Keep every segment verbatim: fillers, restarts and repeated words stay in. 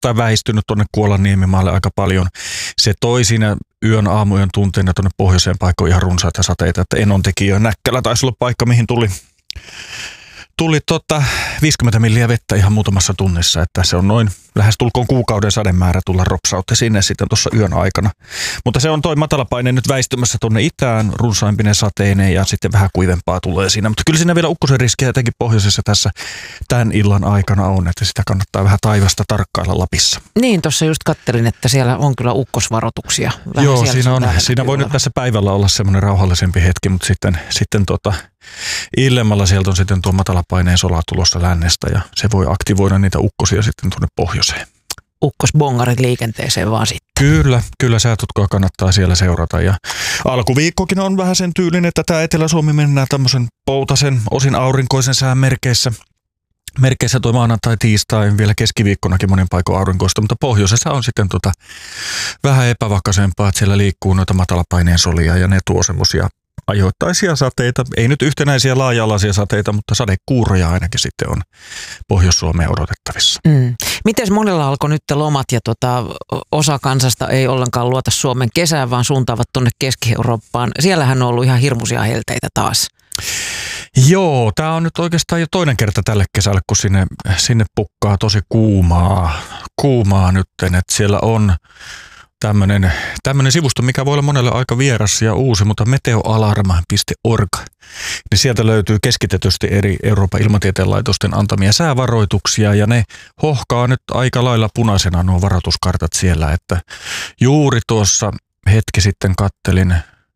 osittain väistynyt tuonne Kuolan Niemimaalle aika paljon. Se toi siinä yön aamujen tunteina tuonne pohjoiseen paikkoon ihan runsaita sateita, että Enontekiö Näkkälä taisi olla paikka, mihin tuli Tuli tota viisikymmentä milliä vettä ihan muutamassa tunnissa, että se on noin lähes tulkoon kuukauden sademäärä tulla ropsautti sinne sitten tuossa yön aikana. Mutta se on toi matalapaine nyt väistymässä tuonne itään, runsaimpinen sateineen ja sitten vähän kuivempaa tulee siinä. Mutta kyllä siinä vielä ukkosen riskiä jotenkin pohjoisessa tässä tämän illan aikana on, että sitä kannattaa vähän taivasta tarkkailla Lapissa. Niin, tuossa just kattelin, että siellä on kyllä ukkosvaroituksia. Vähän Joo, siinä, on, siinä voi nyt tässä päivällä olla semmoinen rauhallisempi hetki, mutta sitten, sitten tota, illemmalla sieltä on sitten tuo matalapaineen sola tulossa lännestä ja se voi aktivoida niitä ukkosia sitten tuonne pohjoiseen. Ukkosbongarit liikenteeseen vaan sitten. Kyllä, kyllä säätutkoa kannattaa siellä seurata ja alkuviikkokin on vähän sen tyylin, että tämä Etelä-Suomi mennään tämmöisen poutasen, osin aurinkoisen sään merkeissä. Merkeissä tuo maanantai, tiistai, vielä keskiviikkonakin monin paikoin aurinkoista, mutta pohjoisessa on sitten tota vähän epävakaisempaa, että siellä liikkuu noita matalapaineen solia ja ne tuo semmoisia ajoittaisia sateita, ei nyt yhtenäisiä laaja-alaisia sateita, mutta sadekuuroja ainakin sitten on Pohjois-Suomeen odotettavissa. Mm. Miten monella alkoi nyt lomat ja tota, osa kansasta ei ollenkaan luota Suomen kesään, vaan suuntaavat tuonne Keski-Eurooppaan. Siellähän on ollut ihan hirmuisia helteitä taas. Joo, tämä on nyt oikeastaan jo toinen kerta tälle kesälle, kun sinne, sinne pukkaa tosi kuumaa, kuumaa nytten, että siellä on Tämmöinen, tämmöinen sivusto, mikä voi olla monelle aika vieras ja uusi, mutta meteoalarma piste org, niin sieltä löytyy keskitetysti eri Euroopan ilmatieteen laitosten antamia säävaroituksia ja ne hohkaa nyt aika lailla punaisena nuo varoituskartat siellä, että juuri tuossa hetki sitten kattelin,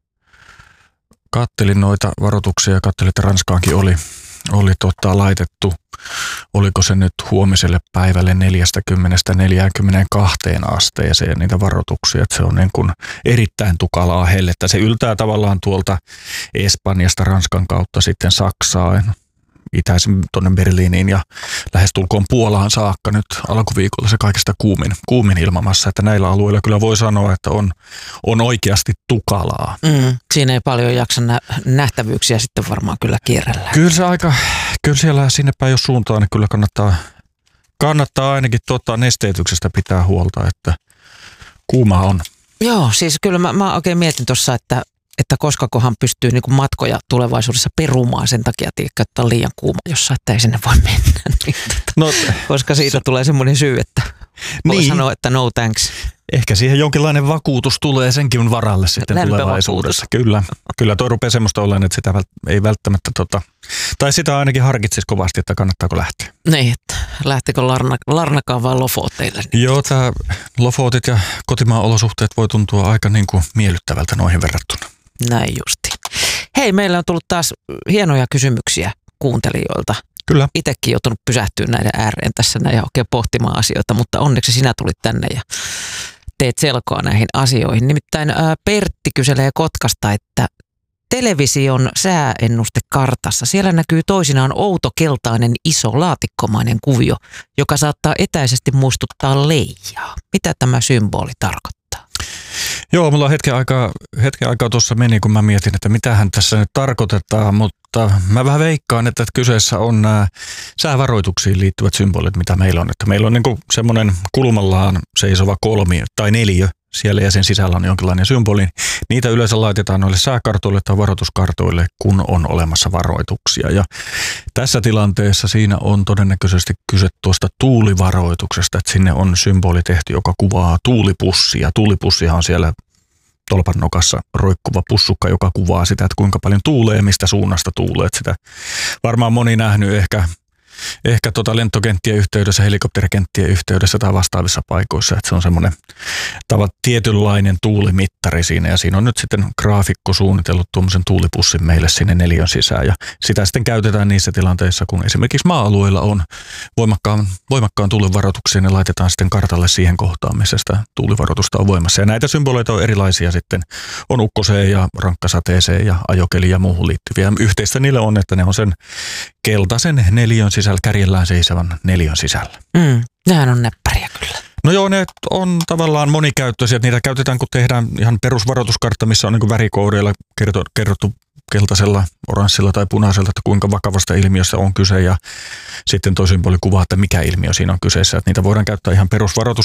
kattelin noita varoituksia ja kattelin, että Ranskaankin oli, oli tota laitettu. Oliko se nyt huomiselle päivälle neljäkymmentä neljäkymmentäkaksi asteeseen niitä varoituksia, että se on niin kuin erittäin tukalaa hellettä. Se yltää tavallaan tuolta Espanjasta Ranskan kautta sitten Saksaan, itäisen tuonne Berliiniin ja lähestulkoon Puolaan saakka nyt alkuviikolla se kaikista kuumin, kuumin ilmamassa, että näillä alueilla kyllä voi sanoa, että on, on oikeasti tukalaa. Mm, siinä ei paljon jaksa nä- nähtävyyksiä sitten varmaan kyllä kierrellä. Kyllä se aika, kyllä siellä sinne päin jos suuntaan, niin kyllä kannattaa, kannattaa ainakin tuota nesteytyksestä pitää huolta, että kuuma on. Joo, siis kyllä mä, mä oikein mietin tuossa, että että koskakohan pystyy niin kuin matkoja tulevaisuudessa perumaan sen takia, että on liian kuuma jossain, että ei sinne voi mennä. Niin, tota, no, koska siitä tulee semmoinen syy, että voi niin sanoa, että no thanks. Ehkä siihen jonkinlainen vakuutus tulee senkin varalle sitten tulevaisuudessa. Kyllä, kyllä tuo rupeaa semmoista olemaan, että sitä ei välttämättä, tota, tai sitä ainakin harkitsisi kovasti, että kannattaako lähteä. Niin, että lähtekö Larna, Larnakaan vai Lofoteille? Niin. Joo, tämä Lofotit ja kotimaan olosuhteet voi tuntua aika niin kuin miellyttävältä noihin verrattuna. Näin justi. Hei, meillä on tullut taas hienoja kysymyksiä kuuntelijoilta. Kyllä. Itsekin joutunut pysähtyä näiden ääreen tässä näin ja oikein pohtimaan asioita, mutta onneksi sinä tulit tänne ja teet selkoa näihin asioihin. Nimittäin ää, Pertti kyselee Kotkasta, että television sääennustekartassa siellä näkyy toisinaan outo keltainen iso laatikkomainen kuvio, joka saattaa etäisesti muistuttaa leijaa. Mitä tämä symboli tarkoittaa? Joo, mulla on hetken aikaa, hetken aikaa tuossa meni, kun mä mietin, että mitähän tässä nyt tarkoitetaan, mutta mä vähän veikkaan, että kyseessä on nämä säävaroituksiin liittyvät symbolit, mitä meillä on. Että meillä on niin kuin semmoinen kulmallaan seisova kolmi tai neliö siellä ja sen sisällä on jonkinlainen symboli. Niitä yleensä laitetaan noille sääkartoille tai varoituskartoille, kun on olemassa varoituksia. Ja tässä tilanteessa siinä on todennäköisesti kyse tuosta tuulivaroituksesta, että sinne on symboli tehty, joka kuvaa tuulipussia. Tuulipussihan on siellä tolpan nokassa roikkuva pussukka, joka kuvaa sitä, että kuinka paljon tuulee, mistä suunnasta tuulee. Että sitä varmaan moni nähnyt ehkä Ehkä tota lentokenttien yhteydessä, helikopterikenttien yhteydessä tai vastaavissa paikoissa, että se on semmoinen tavat tietynlainen tuulimittari siinä ja siinä on nyt sitten graafikko suunnitellut tuommoisen tuulipussin meille sinne neliön sisään ja sitä sitten käytetään niissä tilanteissa, kun esimerkiksi maa-alueilla on voimakkaan, voimakkaan tuulivaroituksia, ne laitetaan sitten kartalle siihen kohtaan, missä sitä tuulivaroitusta on voimassa ja näitä symboleita on erilaisia sitten, on ukkoseen ja rankkasateeseen ja ajokeliin ja muuhun liittyviä. Yhteistä niille on, että ne on sen keltaisen neliön sisällä, kärjellään seisovan neliön sisällä. Mm, nehän on näppäriä kyllä. No joo, ne on tavallaan monikäyttöisiä. Niitä käytetään, kun tehdään ihan perusvaroituskartta, missä on niin kuin värikoodeilla kerrottu keltaisella, oranssilla tai punaisella, että kuinka vakavasta ilmiöstä on kyse ja sitten toi symboli kuvaa, että mikä ilmiö siinä on kyseessä. Että niitä voidaan käyttää ihan perusvaroitus